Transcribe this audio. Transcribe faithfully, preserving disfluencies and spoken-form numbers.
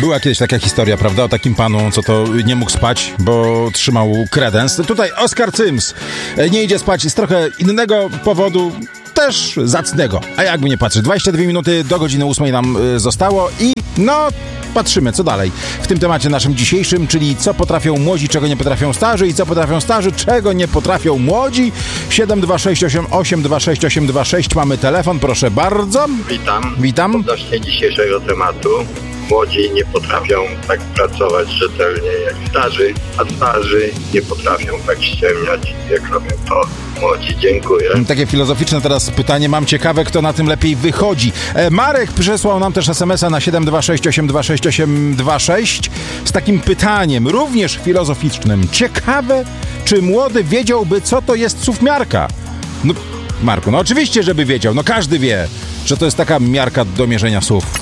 Była kiedyś taka historia, prawda, o takim panu, co to nie mógł spać, bo trzymał kredens. Tutaj Oskar Cyms nie idzie spać z trochę innego powodu, też zacnego. A jakby nie patrzeć, dwadzieścia dwie minuty do godziny ósmej nam y, zostało i no... Patrzymy, co dalej w tym temacie naszym dzisiejszym, czyli co potrafią młodzi, czego nie potrafią starzy i co potrafią starzy, czego nie potrafią młodzi. siedem dwa sześć osiem osiem dwa sześć osiem dwa sześć, mamy telefon, proszę bardzo. Witam. Witam. Odnośnie dzisiejszego tematu. Młodzi nie potrafią tak pracować rzetelnie jak starzy, a starzy nie potrafią tak ściemniać, jak robią to młodzi. Dziękuję. Takie filozoficzne teraz pytanie. Mam ciekawe, kto na tym lepiej wychodzi. E, Marek przysłał nam też es em es a na siedem dwa sześć osiem dwa sześć osiem dwa sześć z takim pytaniem, również filozoficznym. Ciekawe, czy młody wiedziałby, co to jest suwmiarka? No, Marku, no oczywiście, żeby wiedział. No każdy wie, że to jest taka miarka do mierzenia słów.